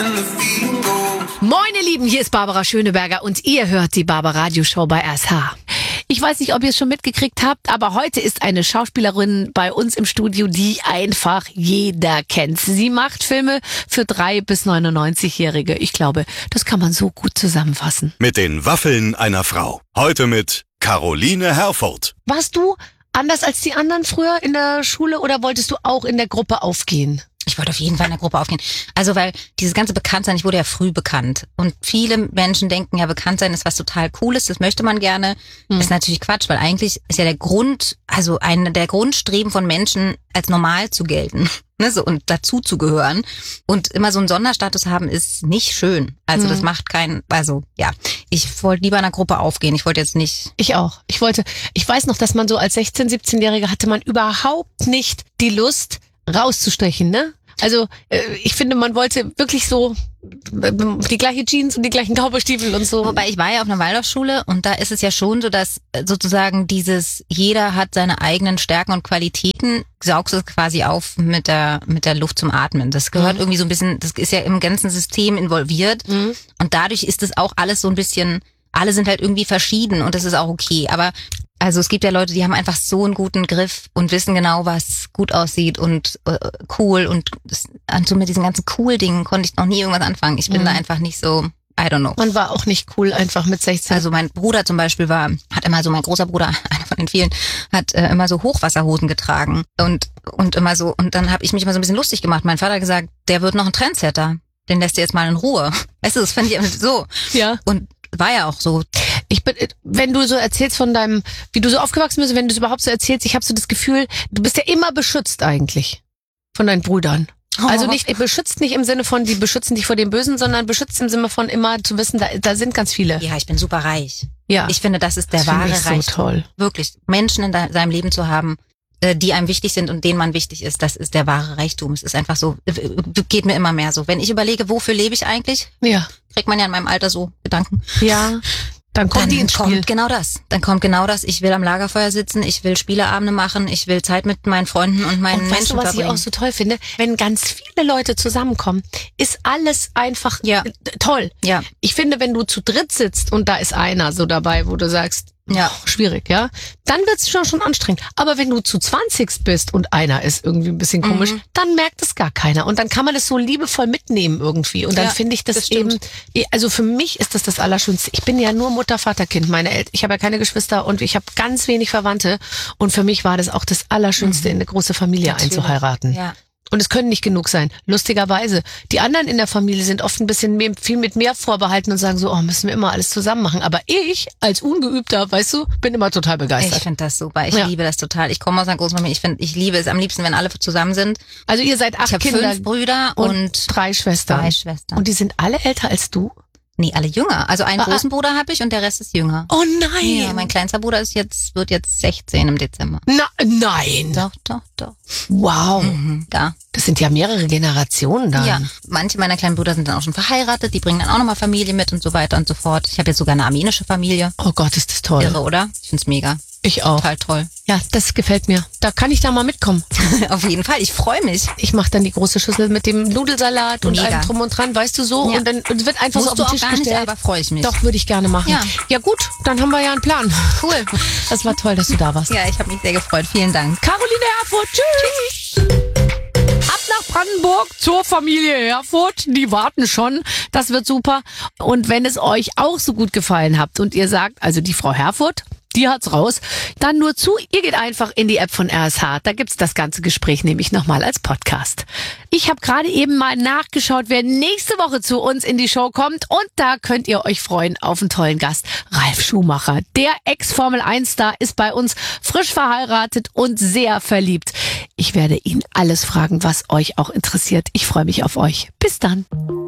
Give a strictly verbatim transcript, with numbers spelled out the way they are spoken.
Moin ihr Lieben, hier ist Barbara Schöneberger und ihr hört die Barbara Radio Show bei R S H. Ich weiß nicht, ob ihr es schon mitgekriegt habt, aber heute ist eine Schauspielerin bei uns im Studio, die einfach jeder kennt. Sie macht Filme für drei bis neunundneunzigjährige. Ich glaube, das kann man so gut zusammenfassen. Mit den Waffeln einer Frau. Heute mit Caroline Herfurth. Warst du anders als die anderen früher in der Schule oder wolltest du auch in der Gruppe aufgehen? Ich wollte auf jeden Fall in der Gruppe aufgehen. Also weil dieses ganze Bekanntsein, ich wurde ja früh bekannt. Und viele Menschen denken ja, Bekanntsein ist was total Cooles, das möchte man gerne. Hm. Das ist natürlich Quatsch, weil eigentlich ist ja der Grund, also eine der Grundstreben von Menschen, als normal zu gelten, ne, so, und dazu zu gehören. Und immer so einen Sonderstatus haben, ist nicht schön. Also hm. das macht keinen, also ja, ich wollte lieber in einer Gruppe aufgehen. Ich wollte jetzt nicht. Ich auch. Ich wollte, ich weiß noch, dass man so als sechzehn-, siebzehnjährige hatte man überhaupt nicht die Lust, rauszustechen, ne? Also ich finde, man wollte wirklich so die gleiche Jeans und die gleichen Cowboystiefel und so. Wobei ich war ja auf einer Waldorfschule und da ist es ja schon so, dass sozusagen dieses, jeder hat seine eigenen Stärken und Qualitäten, saugst es quasi auf mit der mit der Luft zum Atmen. Das gehört mhm. irgendwie so ein bisschen, das ist ja im ganzen System involviert mhm. und dadurch ist das auch alles so ein bisschen, alle sind halt irgendwie verschieden und das ist auch okay, aber also es gibt ja Leute, die haben einfach so einen guten Griff und wissen genau, was gut aussieht und äh, cool und, das, und so mit diesen ganzen cool Dingen konnte ich noch nie irgendwas anfangen. Ich bin mhm. da einfach nicht so, I don't know. Man war auch nicht cool einfach mit sechzehn. Also mein Bruder zum Beispiel war, hat immer so, mein großer Bruder, einer von den vielen, hat äh, immer so Hochwasserhosen getragen und und immer so, und dann habe ich mich immer so ein bisschen lustig gemacht. Mein Vater hat gesagt, der wird noch ein Trendsetter, den lässt du jetzt mal in Ruhe. Weißt du, das fand ich so. Ja. Und war ja auch so. Ich bin, wenn du so erzählst von deinem, wie du so aufgewachsen bist, wenn du es überhaupt so erzählst, ich habe so das Gefühl, du bist ja immer beschützt eigentlich von deinen Brüdern. Oh. Also nicht beschützt nicht im Sinne von, die beschützen dich vor dem Bösen, sondern beschützt im Sinne von immer zu wissen, da, da sind ganz viele. Ja, ich bin super reich. Ja. Ich finde, das ist der das wahre ich so Reichtum. Toll. Wirklich, Menschen in de- seinem Leben zu haben, die einem wichtig sind und denen man wichtig ist, das ist der wahre Reichtum. Es ist einfach so, geht mir immer mehr so. Wenn ich überlege, wofür lebe ich eigentlich, ja, kriegt man ja in meinem Alter so Gedanken. Ja, dann kommt dann die ins Spiel. kommt genau das. Dann kommt genau das. Ich will am Lagerfeuer sitzen, ich will Spieleabende machen, ich will Zeit mit meinen Freunden und meinen und Menschen weißt du, was verbringen. ich auch so toll finde? Wenn ganz viele Leute zusammenkommen, ist alles einfach ja. toll. Ja. Ich finde, wenn du zu dritt sitzt und da ist einer so dabei, wo du sagst, ja, schwierig, ja, dann wird's schon schon anstrengend. Aber wenn du zu zwanzig bist und einer ist irgendwie ein bisschen komisch, mhm. dann merkt es gar keiner. Und dann kann man das so liebevoll mitnehmen irgendwie. Und dann ja, finde ich das, das eben, also für mich ist das das Allerschönste. Ich bin ja nur Mutter, Vater, Kind. Meine Eltern, ich habe ja keine Geschwister und ich habe ganz wenig Verwandte. Und für mich war das auch das Allerschönste, mhm. in eine große Familie Natürlich. einzuheiraten. Ja. Und es können nicht genug sein. Lustigerweise. Die anderen in der Familie sind oft ein bisschen mehr, viel mit mehr vorbehalten und sagen so, oh, müssen wir immer alles zusammen machen. Aber ich, als Ungeübter, weißt du, bin immer total begeistert. Ich finde das super. Ich ja. liebe das total. Ich komme aus einer Großfamilie. Ich finde, ich liebe es am liebsten, wenn alle zusammen sind. Also ihr seid acht ich Kinder. Fünf Brüder und, und drei Schwestern. Drei Schwestern. Und die sind alle älter als du? Nee, alle jünger. Also einen ah, großen Bruder habe ich und der Rest ist jünger. Oh nein! Ja, mein kleinster Bruder ist jetzt, wird jetzt sechzehn im Dezember. Na, nein! Doch, doch, doch. Wow. Mhm, ja. Das sind ja mehrere Generationen dann. Ja, manche meiner kleinen Brüder sind dann auch schon verheiratet, die bringen dann auch nochmal Familie mit und so weiter und so fort. Ich habe jetzt sogar eine armenische Familie. Oh Gott, ist das toll. Irre, oder? Ich find's mega. Ich auch. Total toll. Ja, das gefällt mir. Da kann ich da mal mitkommen. Auf jeden Fall, ich freue mich. Ich mache dann die große Schüssel mit dem Nudelsalat und Mega. allem drum und dran, weißt du so? Ja. Und dann und wird einfach Musst so auf den Tisch du auch gar gestellt. Nicht, aber freue ich mich. Doch, würde ich gerne machen. Ja. ja gut, dann haben wir ja einen Plan. Cool. Das war toll, dass du da warst. Ja, ich habe mich sehr gefreut. Vielen Dank. Caroline Herfurth, tschüss. Ab nach Brandenburg zur Familie Herfurth. Die warten schon. Das wird super. Und wenn es euch auch so gut gefallen hat und ihr sagt, also die Frau Herfurth, die hat's raus, dann nur zu, ihr geht einfach in die App von R S H. Da gibt's das ganze Gespräch nämlich nochmal als Podcast. Ich habe gerade eben mal nachgeschaut, wer nächste Woche zu uns in die Show kommt. Und da könnt ihr euch freuen auf einen tollen Gast. Ralf Schumacher, der Ex-Formel eins Star, ist bei uns frisch verheiratet und sehr verliebt. Ich werde ihn alles fragen, was euch auch interessiert. Ich freue mich auf euch. Bis dann.